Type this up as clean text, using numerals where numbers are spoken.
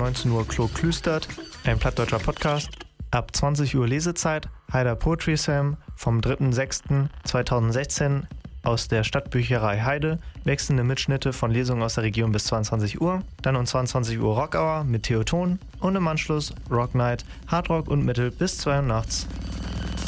19 Uhr Klo Klüstert, ein plattdeutscher Podcast. Ab 20 Uhr Lesezeit, Haider Poetry Slam vom 3.6.2016 aus der Stadtbücherei Heide, wechselnde Mitschnitte von Lesungen aus der Region bis 22 Uhr, dann um 22 Uhr Rock Hour mit Theoton und im Anschluss Rock Night, Hardrock und Metal bis 2 Uhr nachts.